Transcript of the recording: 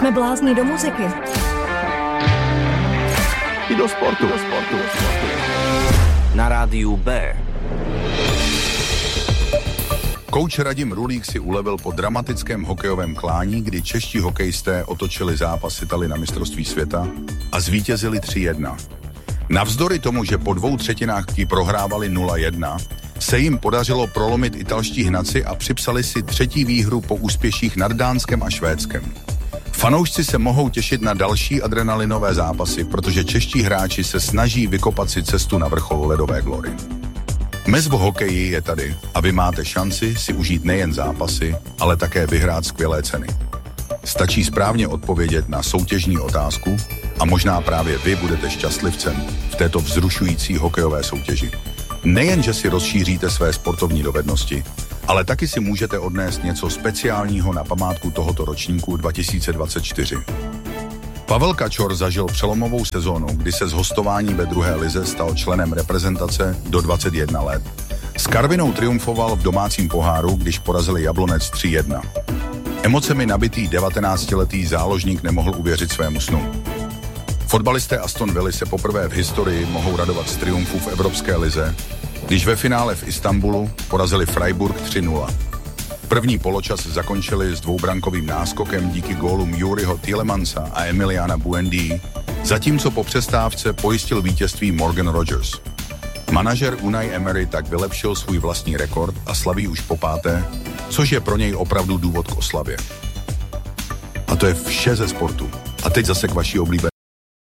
Jsme blázni do muziky. I do sportu. Na rádiu B. Kouč Radim Rulík si ulevil po dramatickém hokejovém klání, kdy čeští hokejisté otočili zápas Italy na mistrovství světa a zvítězili 3-1. Navzdory tomu, že po 2/3 prohrávali 0-1, se jim podařilo prolomit italští hnaci a připsali si 3. výhru po úspěších nad Dánskem a Švédskem. Fanoušci se mohou těšit na další adrenalinové zápasy, protože čeští hráči se snaží vykopat si cestu na vrchol ledové glory. Mez v hokeji je tady a vy máte šanci si užít nejen zápasy, ale také vyhrát skvělé ceny. Stačí správně odpovědět na soutěžní otázku a možná právě vy budete šťastlivcem v této vzrušující hokejové soutěži. Nejen, že si rozšíříte své sportovní dovednosti, ale taky si můžete odnést něco speciálního na památku tohoto ročníku 2024. Pavel Kačor zažil přelomovou sezónu, kdy se z hostování ve druhé lize stal členem reprezentace do 21 let. S Karvinou triumfoval v domácím poháru, když porazili Jablonec 3-1. Emocemi nabitý 19letý záložník nemohl uvěřit svému snu. Fotbalisté Aston Villa se poprvé v historii mohou radovat z triumfu v Evropské lize, když ve finále v Istanbulu porazili Freiburg 3-0. První poločas zakončili s dvoubrankovým náskokem díky gólům Juriho Tielemannsa a Emiliana Buendii, zatímco po přestávce pojistil vítězství Morgan Rogers. Manažer Unai Emery tak vylepšil svůj vlastní rekord a slaví už po 5., což je pro něj opravdu důvod k oslavě. A to je vše ze sportu. A teď zase k vaší oblíbené